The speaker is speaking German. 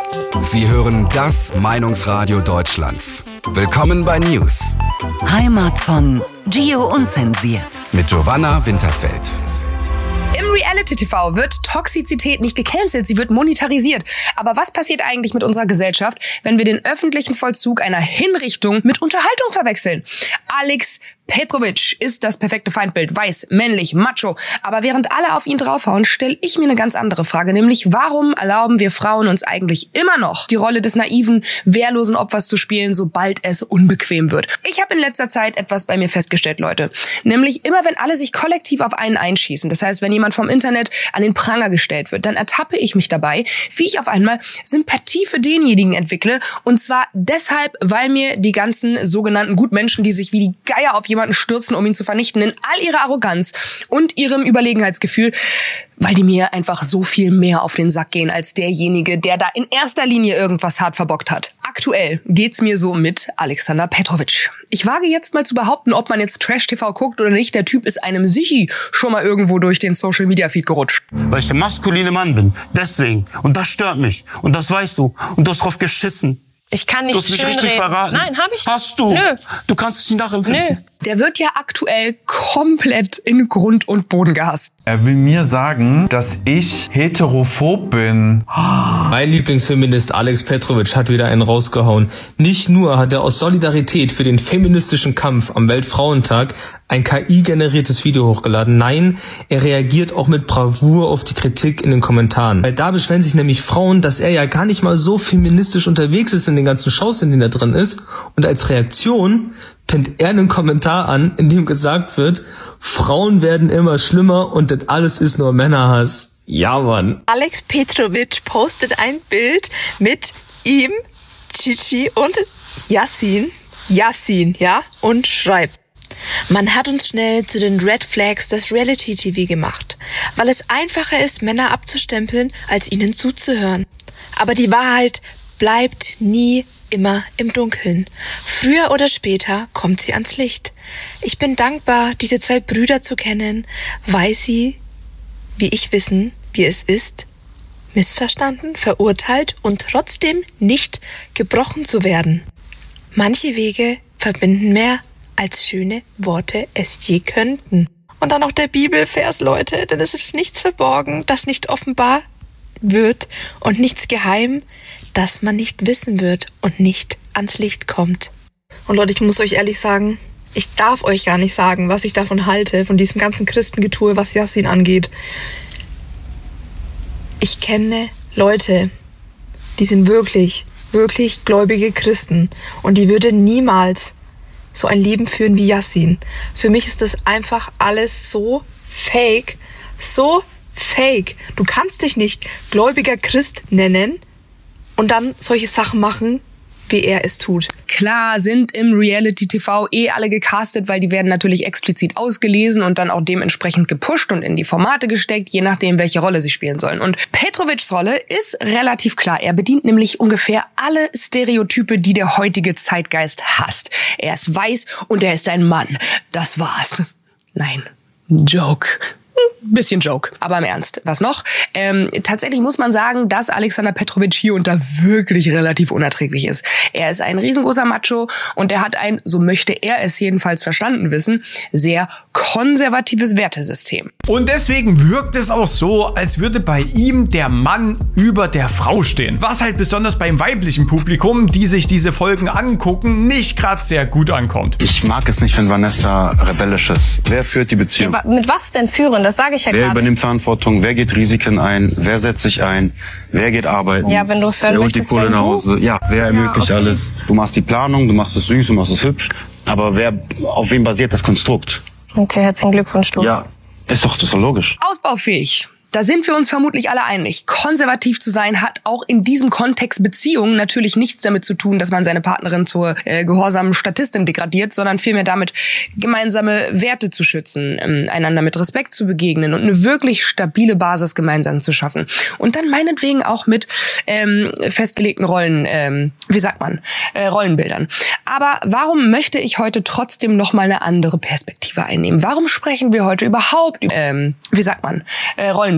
Sie hören das Meinungsradio Deutschlands. Willkommen bei News. Heimat von Gio Unzensiert. Mit Giovanna Winterfeld. Im Reality-TV wird Toxizität nicht gecancelt, sie wird monetarisiert. Aber was passiert eigentlich mit unserer Gesellschaft, wenn wir den öffentlichen Vollzug einer Hinrichtung mit Unterhaltung verwechseln? Alex Petrovic ist das perfekte Feindbild, weiß, männlich, macho. Aber während alle auf ihn draufhauen, stelle ich mir eine ganz andere Frage, nämlich warum erlauben wir Frauen uns eigentlich immer noch, die Rolle des naiven, wehrlosen Opfers zu spielen, sobald es unbequem wird? Ich habe in letzter Zeit etwas bei mir festgestellt, Leute. Nämlich immer, wenn alle sich kollektiv auf einen einschießen, das heißt, wenn jemand vom Internet an den Pranger gestellt wird, dann ertappe ich mich dabei, wie ich auf einmal Sympathie für denjenigen entwickle. Und zwar deshalb, weil mir die ganzen sogenannten Gutmenschen, die sich wie die Geier auf jemanden stürzen, um ihn zu vernichten, in all ihrer Arroganz und ihrem Überlegenheitsgefühl, weil die mir einfach so viel mehr auf den Sack gehen als derjenige, der da in erster Linie irgendwas hart verbockt hat. Aktuell geht's mir so mit Alexander Petrovic. Ich wage jetzt mal zu behaupten, ob man jetzt Trash-TV guckt oder nicht, der Typ ist einem sichi schon mal irgendwo durch den Social-Media-Feed gerutscht. Weil ich der maskuline Mann bin, deswegen. Und das stört mich. Und das weißt du. Und du hast drauf geschissen. Ich kann nicht schön reden. Du hast mich richtig verraten. Nein, hab ich. Hast du? Nö. Du kannst es nicht nachempfinden. Nö. Der wird ja aktuell komplett in Grund und Boden gehasst. Er will mir sagen, dass ich heterophob bin. Mein Lieblingsfeminist Alex Petrovic hat wieder einen rausgehauen. Nicht nur hat er aus Solidarität für den feministischen Kampf am Weltfrauentag ein KI-generiertes Video hochgeladen. Nein, er reagiert auch mit Bravour auf die Kritik in den Kommentaren. Weil da beschweren sich nämlich Frauen, dass er ja gar nicht mal so feministisch unterwegs ist in den ganzen Shows, in denen er drin ist. Und als Reaktion pennt er einen Kommentar an, in dem gesagt wird, Frauen werden immer schlimmer und das alles ist nur Männerhass. Ja, Mann. Alex Petrovic postet ein Bild mit ihm, Chichi und Yassin, ja, und schreibt: Man hat uns schnell zu den Red Flags des Reality-TV gemacht, weil es einfacher ist, Männer abzustempeln, als ihnen zuzuhören. Aber die Wahrheit bleibt nie immer im Dunkeln. Früher oder später kommt sie ans Licht. Ich bin dankbar, diese zwei Brüder zu kennen, weil sie, wie ich wissen, wie es ist, missverstanden, verurteilt und trotzdem nicht gebrochen zu werden. Manche Wege verbinden mehr, als schöne Worte es je könnten. Und dann noch der Bibelvers, Leute, denn es ist nichts verborgen, das nicht offenbar wird und nichts geheim, das man nicht wissen wird und nicht ans Licht kommt. Und Leute, ich muss euch ehrlich sagen, ich darf euch gar nicht sagen, was ich davon halte, von diesem ganzen Christengetue, was Yassin angeht. Ich kenne Leute, die sind wirklich, wirklich gläubige Christen und die würden niemals so ein Leben führen wie Yassin. Für mich ist das einfach alles so fake, so fake. Du kannst dich nicht gläubiger Christ nennen und dann solche Sachen machen, wie er es tut. Klar sind im Reality-TV alle gecastet, weil die werden natürlich explizit ausgelesen und dann auch dementsprechend gepusht und in die Formate gesteckt, je nachdem, welche Rolle sie spielen sollen. Und Petrovics Rolle ist relativ klar. Er bedient nämlich ungefähr alle Stereotype, die der heutige Zeitgeist hasst. Er ist weiß und er ist ein Mann. Das war's. Nein, Joke. Bisschen Joke, aber im Ernst. Was noch? Tatsächlich muss man sagen, dass Alexander Petrovic hier und da wirklich relativ unerträglich ist. Er ist ein riesengroßer Macho und er hat ein, so möchte er es jedenfalls verstanden wissen, sehr konservatives Wertesystem. Und deswegen wirkt es auch so, als würde bei ihm der Mann über der Frau stehen. Was halt besonders beim weiblichen Publikum, die sich diese Folgen angucken, nicht gerade sehr gut ankommt. Ich mag es nicht, wenn Vanessa rebellisch ist. Wer führt die Beziehung? Ja, mit was denn führen? Das sage ich ja gerade. Wer übernimmt Verantwortung? Wer geht Risiken ein? Wer setzt sich ein? Wer geht arbeiten? Ja, wenn du es hören wer holt die möchtest, Kohle nach Hause? Ja, wer ermöglicht alles? Du machst die Planung, du machst es süß, du machst es hübsch. Aber auf wem basiert das Konstrukt? Okay, herzlichen Glückwunsch, du. Ja, das ist doch logisch. Ausbaufähig. Da sind wir uns vermutlich alle einig. Konservativ zu sein hat auch in diesem Kontext Beziehungen natürlich nichts damit zu tun, dass man seine Partnerin zur gehorsamen Statistin degradiert, sondern vielmehr damit, gemeinsame Werte zu schützen, einander mit Respekt zu begegnen und eine wirklich stabile Basis gemeinsam zu schaffen. Und dann meinetwegen auch mit festgelegten Rollen, Rollenbildern. Aber warum möchte ich heute trotzdem noch mal eine andere Perspektive einnehmen? Warum sprechen wir heute überhaupt über, Rollenbildern?